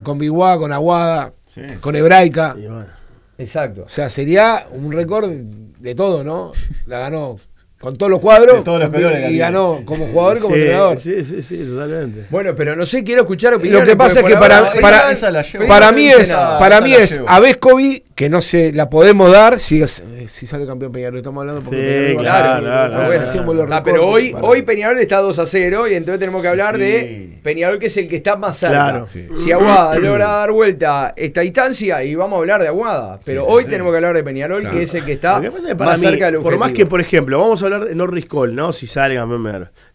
con Biguá, con Aguada, Sí. con Hebraica. Y bueno. Exacto. O sea, sería un récord de todo, ¿no? La ganó con todos los cuadros. De todos los colores la y tiene. ganó como jugador y como Sí, entrenador. sí, totalmente. Bueno, pero no sé, quiero escuchar opiniones. Lo que pasa es porque que por ahora- esa la llevo. para no mí dice es nada. para Esa mí la es llevo. a Vescovi, que no se la podemos dar si sale campeón Peñarol. Estamos hablando porque Sí, Peñarol claro, va a ser- claro, va a ser claro. símbolo de Ah, pero recorte para- hoy Peñarol está 2-0 y entonces tenemos que hablar Sí. de Peñarol, que es el que está más cerca. Claro. Sí. Si Aguada logra dar vuelta esta distancia, y vamos a hablar de Aguada, pero hoy tenemos que hablar de Peñarol, Claro. que es el que está Lo que pasa es que para más mí, cerca del objetivo. por más que, por ejemplo, vamos a hablar de Norris Cole, ¿no? Si sale campeón Peñarol.